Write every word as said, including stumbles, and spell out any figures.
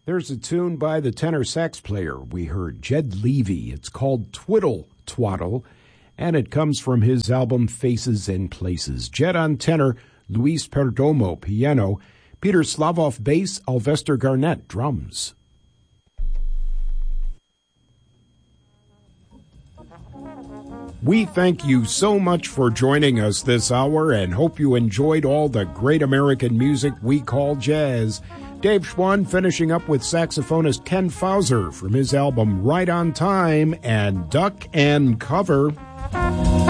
There's a tune by the tenor sax player we heard, Jed Levy. It's called Twiddle Twaddle, and it comes from his album Faces and Places. Jed on tenor, Luis Perdomo piano, Peter Slavoff bass, Alvester Garnett drums. We thank you so much for joining us this hour and hope you enjoyed all the great American music we call jazz. Dave Schwann finishing up with saxophonist Ken Fauser from his album Right on Time and Duck and Cover.